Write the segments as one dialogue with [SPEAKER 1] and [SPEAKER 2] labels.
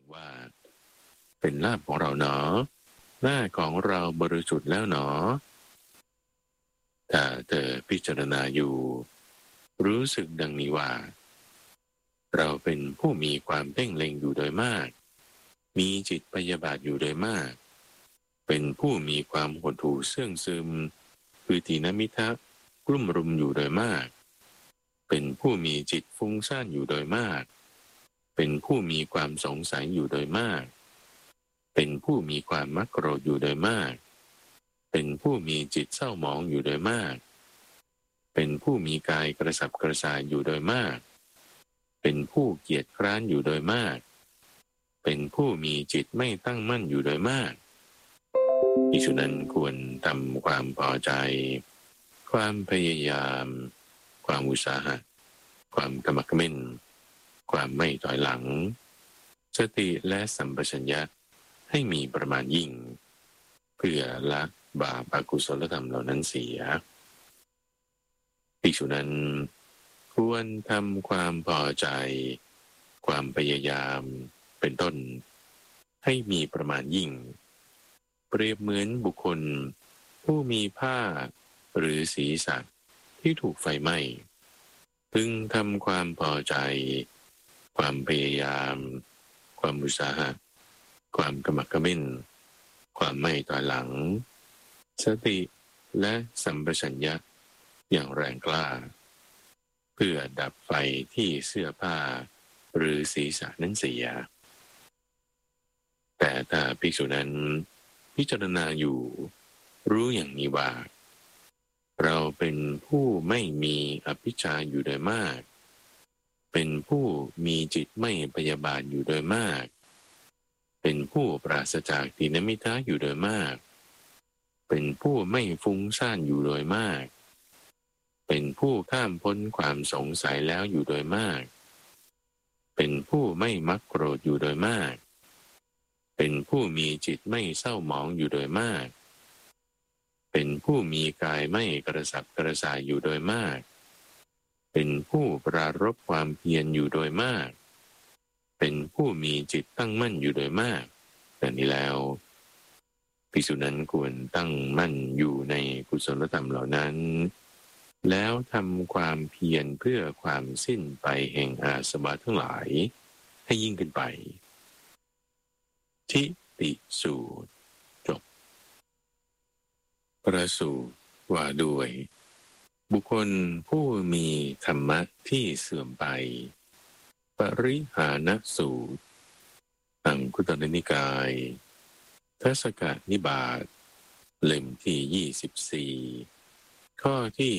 [SPEAKER 1] ว่าเป็นลาภของเราหนอหน้าของเราบริสุทธิ์แล้วหนอถ้าเธอพิจารณาอยู่รู้สึกดังนี้ว่าเราเป็นผู้มีความเพ่งเล็งอยู่โดยมากมีจิตพยาบาทอยู่โดยมากเป็นผู้มีความหดหู่เสื่องซึมคือถีนมิทะกลุ่มรุมอยู่โดยมากเป็นผู้มีจิตฟุ้งซ่านอยู่โดยมากเป็นผู้มีความสงสัยอยู่โดยมากเป็นผู้มีความมักโกรธอยู่โดยมากเป็นผู้มีจิตเศร้าหมองอยู่โดยมากเป็นผู้มีกายกระสับกระส่ายอยู่โดยมากเป็นผู้เกียจคร้านอยู่โดยมากเป็นผู้มีจิตไม่ตั้งมั่นอยู่โดยมากภิกษุนั้นควรทำความพอใจความพยายามความอุตสาหะความกำมักเขม้นความไม่ถอยหลังสติและสัมปชัญญะให้มีประมาณยิ่งเพื่อละบาปอกุศลธรรมเหล่านั้นเสียภิกษุนั้นควรทำความพอใจความพยายามเป็นต้นให้มีประมาณยิ่งเปรียบเหมือนบุคคลผู้มีผ้าหรือศีรษะที่ถูกไฟไหม้พึงทำความพอใจความพยายามความอุตสาหะความกำมักเขม้นความไม่ถอยหลังสติและสัมปชัญญะอย่างแรงกล้าเพื่อดับไฟที่เสื้อผ้าหรือศีรษะนั้นเสียแต่ถ้าภิกษุนั้นพิจารณาอยู่รู้อย่างนี้ว่าเราเป็นผู้ไม่มีอภิชฌาอยู่โดยมากเป็นผู้มีจิตไม่พยาบาทอยู่โดยมากเป็นผู้ปราศจากถีนมิทะอยู่โดยมากเป็นผู้ไม่ฟุ้งซ่านอยู่โดยมากเป็นผู้ข้ามพ้นความสงสัยแล้วอยู่โดยมากเป็นผู้ไม่มักโกรธอยู่โดยมากเป็นผู้มีจิตไม่เศร้าหมองอยู่โดยมากเป็นผู้มีกายไม่กระสับกระส่ายอยู่โดยมากเป็นผู้ปรารภความเพียรอยู่โดยมากเป็นผู้มีจิตตั้งมั่นอยู่โดยมากดังนี้แล้วภิกษุนั้นควรตั้งมั่นอยู่ในกุศลธรรมเหล่านั้นแล้วทำความเพียรเพื่อความสิ้นไปแห่งอาสวะทั้งหลายให้ยิ่งขึ้นไปทิฏฐิสูตรจบประสูตรว่าด้วยบุคคลผู้มีธรรมะที่เสื่อมไปปริหานสูตรอังคุตรนิกายทัศกนิบาตเล่มที่24ข้อที่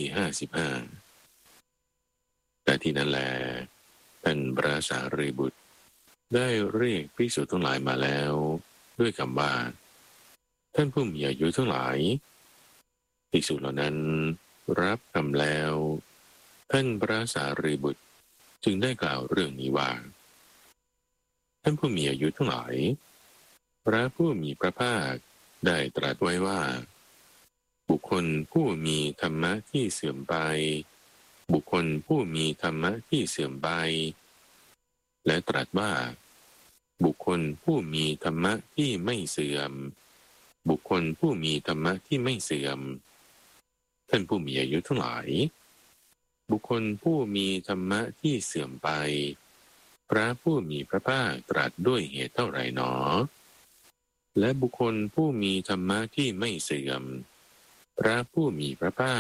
[SPEAKER 1] 55แต่ที่นั้นแลท่านพระสารีบุตรได้เรียกภิกษุทั้งหลายมาแล้วด้วยคำว่าท่านผู้มีอายุทั้งหลายภิกษุเหล่านั้นรับคำแล้วท่านพระสารีบุตรจึงได้กล่าวเรื่องนี้ว่าท่านผู้มีอายุทั้งหลายพระผู้มีพระภาคได้ตรัสไว้ว่าบุคคลผู้มีธรรมะที่เสื่อมไปบุคคลผู้มีธรรมะที่เสื่อมไปและตรัสว่าบุคคลผู้มีธรรมะที่ไม่เสื่อมบุคคลผู้มีธรรมะที่ไม่เสื่อมท่านผู้มีอายุทั้งหลายบุคคลผู้มีธรรมะที่เสื่อมไปพระผู้มีพระภาคตรัสด้วยเหตุเท่าไหร่หนอและบุคคลผู้มีธรรมะที่ไม่เสื่อมพระผู้มีพระภาค